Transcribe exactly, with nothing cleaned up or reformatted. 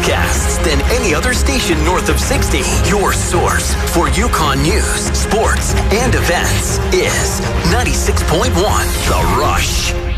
sportscasts than any other station north of sixty. Your source for Yukon news, sports, and events is ninety-six point one The Rush.